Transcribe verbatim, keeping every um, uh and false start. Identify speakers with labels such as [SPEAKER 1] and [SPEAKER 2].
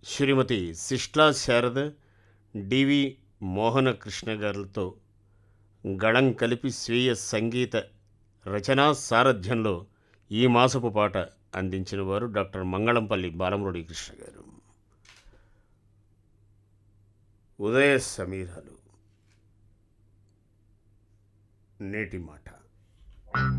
[SPEAKER 1] శ్రీమతి సిస్లా శారద డివి మోహనకృష్ణ గారులతో గళం కలిపి స్వీయ సంగీత రచనా సారథ్యంలో ఈ మాసపు పాట అందించిన వారు డాక్టర్ మంగళంపల్లి బాలమురళీ కృష్ణ గారు. ఉదయ సమీరాలు నేటి మాట.